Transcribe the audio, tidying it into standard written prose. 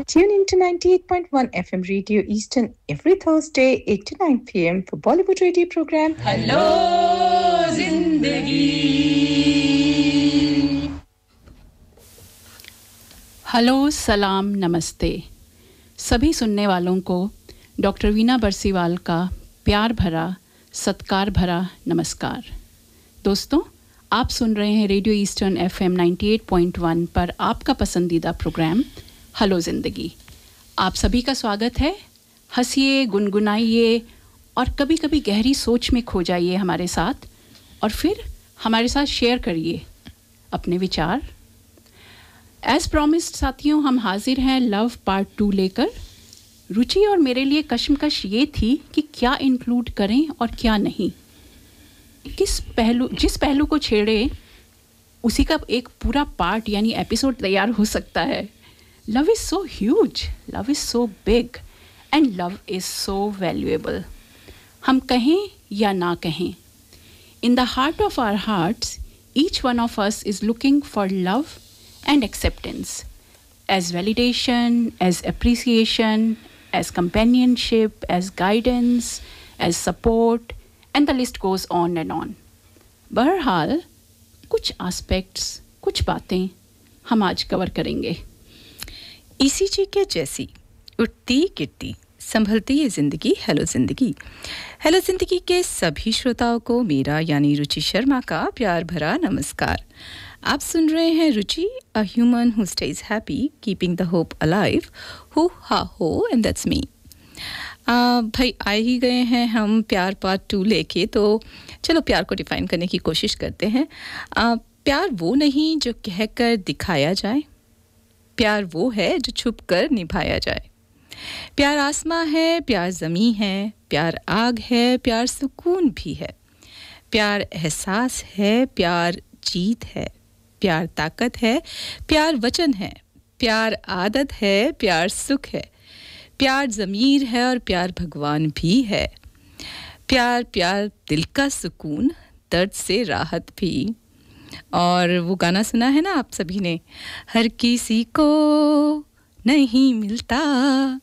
Tune in to 98.1 FM Radio Eastern every Thursday, 8 to 9 p.m. for Bollywood radio program Hello, Zindagi. Hello सलाम नमस्ते सभी सुनने वालों को डॉक्टर वीना बरसीवाल का प्यार भरा सत्कार भरा नमस्कार। दोस्तों, आप सुन रहे हैं रेडियो ईस्टर्न एफएम 98.1 पर आपका पसंदीदा प्रोग्राम हेलो ज़िंदगी। आप सभी का स्वागत है। हंसिए, गुनगुनाइए और कभी-कभी गहरी सोच में खो जाइए हमारे साथ और फिर हमारे साथ शेयर करिए अपने विचार। एज प्रॉमिस्ड साथियों, हम हाजिर हैं लव पार्ट 2 लेकर। रुचि और मेरे लिए कश्मकश ये थी कि क्या इंक्लूड करें और क्या नहीं। जिस पहलू को छेड़े उसी का एक पूरा पार्ट यानी एपिसोड तैयार हो सकता है। Love is so huge, love is so big and love is so valuable. हम कहें या ना कहें, in the heart of our hearts each one of us is looking for love and acceptance, as validation, as appreciation, as companionship, as guidance, as support, and the list goes on and on. बहरहाल कुछ aspects, कुछ बातें हम आज cover करेंगे। ECG के जैसी उठती गिरती संभलती ये जिंदगी हेलो जिंदगी। हेलो जिंदगी के सभी श्रोताओं को मेरा यानी रुचि शर्मा का प्यार भरा नमस्कार। आप सुन रहे हैं रुचि, a human who stays happy, keeping the hope alive, hoo ha ho, and that's me. भाई आ ही गए हैं हम प्यार पार्ट 2 लेके, तो चलो प्यार को डिफाइन करने की कोशिश करते हैं। प्यार वो नहीं जो कहकर दिखाया जाए, प्यार वो है जो छुप कर निभाया जाए। प्यार आसमां है, प्यार ज़मीं है, प्यार आग है, प्यार सुकून भी है। प्यार एहसास है, प्यार जीत है। प्यार ताकत है, प्यार वचन है। प्यार आदत है, प्यार सुख है। प्यार ज़मीर है और प्यार भगवान भी है। प्यार प्यार दिल का सुकून, दर्द से राहत भी। और वो गाना सुना है ना आप सभी ने, हर किसी को नहीं मिलता